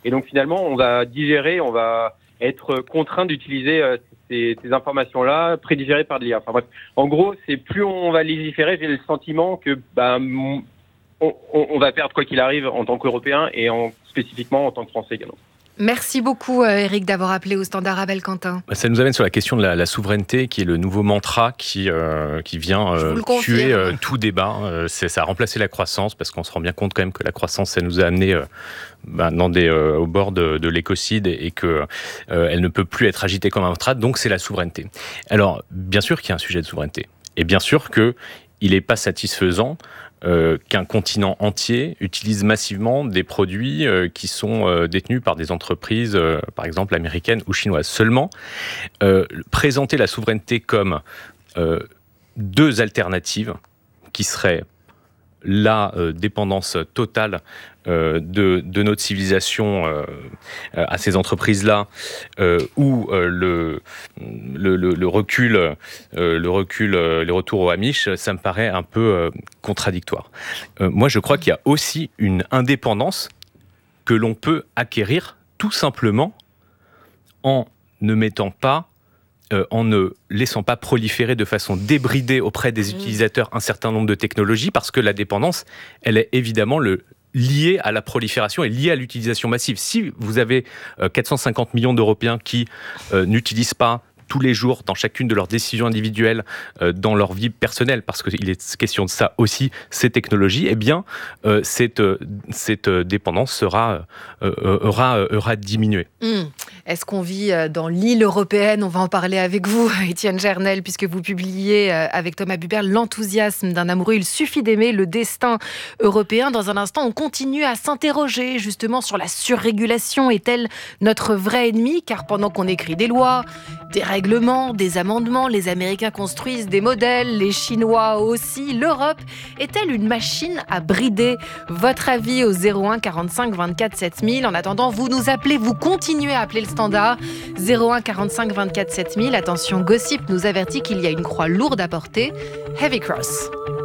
Et donc finalement, on va digérer, on va être contraint d'utiliser ces informations-là prédigérées par de l'IA. Enfin bref, en gros, c'est plus on va légiférer, j'ai le sentiment que on va perdre quoi qu'il arrive en tant qu'Européens et spécifiquement en tant que Français également. Merci beaucoup Eric d'avoir appelé au Standard Abel Quentin. Ça nous amène sur la question de la souveraineté qui est le nouveau mantra qui vient tuer tout débat. Ça a remplacé la croissance parce qu'on se rend bien compte quand même que la croissance ça nous a amené au bord de l'écocide et que elle ne peut plus être agitée comme un mantra, donc c'est la souveraineté. Alors bien sûr qu'il y a un sujet de souveraineté et bien sûr qu'il n'est pas satisfaisant qu'un continent entier utilise massivement des produits qui sont détenus par des entreprises, par exemple américaines ou chinoises. Seulement, présenter la souveraineté comme deux alternatives qui seraient la dépendance totale de notre civilisation à ces entreprises-là, ou le recul, les retours aux Amish, ça me paraît un peu contradictoire. Moi, je crois qu'il y a aussi une indépendance que l'on peut acquérir tout simplement en ne mettant pas en ne laissant pas proliférer de façon débridée auprès des utilisateurs un certain nombre de technologies, parce que la dépendance, elle est évidemment liée à la prolifération et liée à l'utilisation massive. Si vous avez 450 millions d'Européens qui n'utilisent pas tous les jours, dans chacune de leurs décisions individuelles, dans leur vie personnelle, parce qu'il est question de ça aussi, ces technologies, eh bien, cette dépendance aura diminué. Est-ce qu'on vit dans l'île européenne ? On va en parler avec vous, Étienne Gernel, puisque vous publiez avec Thomas Buberl L'enthousiasme d'un amoureux. Il suffit d'aimer le destin européen. Dans un instant, on continue à s'interroger justement sur la surrégulation. Est-elle notre vrai ennemi ? Car pendant qu'on écrit des lois, des règlements, des amendements, les Américains construisent des modèles, les Chinois aussi. L'Europe est-elle une machine à brider ? Votre avis au 01 45 24 7000. En attendant, vous nous appelez, vous continuez à appeler le standard 01 45 24 7000. Attention, Gossip nous avertit qu'il y a une croix lourde à porter. Heavy Cross.